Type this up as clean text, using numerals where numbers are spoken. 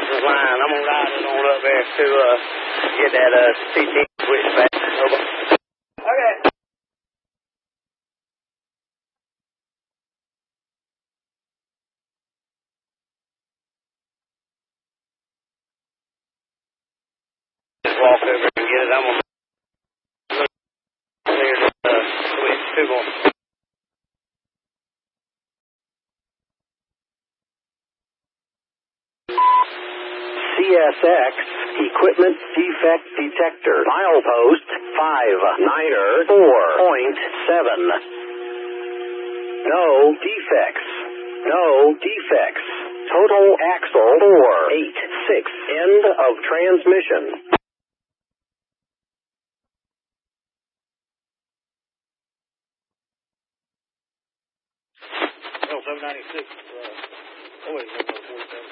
the line. I'm going to ride it on up there to get that CT switch back. Over. Okay. Just walk over and get it. I'm going to clear the switch. 2 more. CSX Equipment Defect Detector. Milepost 59er 4.7. No defects. No defects. Total axle 486. End of transmission. Oh, 796. Oh, wait, 47.